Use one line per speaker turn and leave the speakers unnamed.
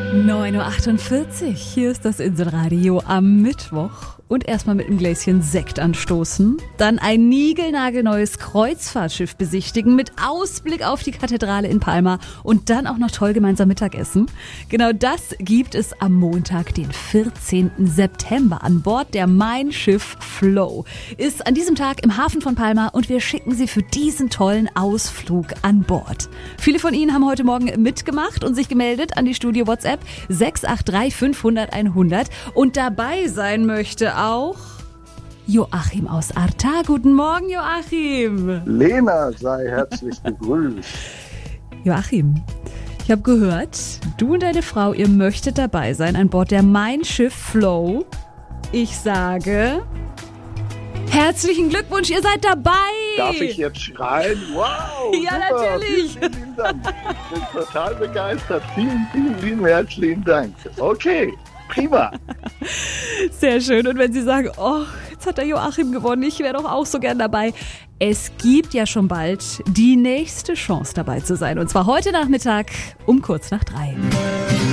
9.48 Uhr, hier ist das Inselradio am Mittwoch. Und erstmal mit einem Gläschen Sekt anstoßen. Dann ein niegelnagelneues Kreuzfahrtschiff besichtigen mit Ausblick auf die Kathedrale in Palma. Und dann auch noch toll gemeinsam Mittagessen. Genau das gibt es am Montag, den 14. September an Bord der Mein Schiff Flow. Ist an diesem Tag im Hafen von Palma und wir schicken Sie für diesen tollen Ausflug an Bord. Viele von Ihnen haben heute Morgen mitgemacht und sich gemeldet an die Studio WhatsApp 683 500 100. Und dabei sein möchte auch Joachim aus Arta. Guten Morgen, Joachim.
Lena, sei herzlich begrüßt.
Joachim, ich habe gehört, du und deine Frau, ihr möchtet dabei sein an Bord der Mein Schiff Flow. Ich sage, herzlichen Glückwunsch, ihr seid dabei.
Darf ich jetzt schreien? Wow,
ja,
super.
Natürlich.
Vielen, vielen Dank. Ich bin total begeistert. Vielen, vielen, vielen herzlichen Dank. Okay, prima.
Sehr schön. Und wenn Sie sagen, oh, jetzt hat der Joachim gewonnen, ich wäre doch auch so gern dabei. Es gibt ja schon bald die nächste Chance dabei zu sein. Und zwar heute Nachmittag um kurz nach 3.